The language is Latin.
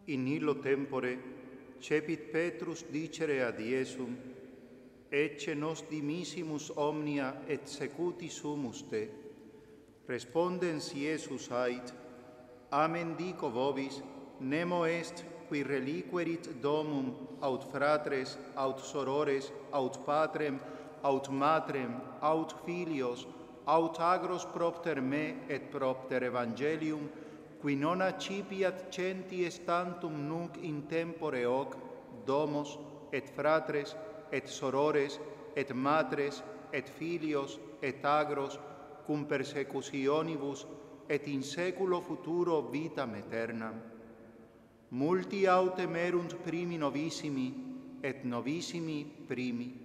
In illo tempore cepit Petrus dicere ad Iesum, ecce nos dimissimus omnia et secuti sumus te. Respondens Iesus ait, amen dico vobis, nemo est qui reliquerit domum aut fratres, aut sorores, aut patrem, aut matrem, aut filios, aut agros propter me et propter evangelium, qui non accipiat centis tantum nunc in tempore hoc, domos, et fratres, et sorores, et matres, et filios, et agros, cum persecutionibus, et in saeculo futuro vitam aeternam. Multi autem erunt primi novissimi, et novissimi primi.